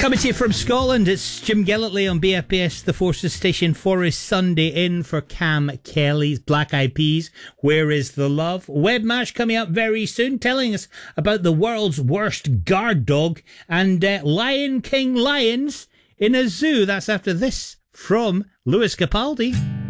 Coming to you from Scotland, it's Jim Gillitley on BFBS The Forces Station for his Sunday in for Cam Kelly's Black Eyed Peas, Where Is the Love? Webmash coming up very soon, telling us about the world's worst guard dog and Lion King lions in a zoo. That's after this from Lewis Capaldi.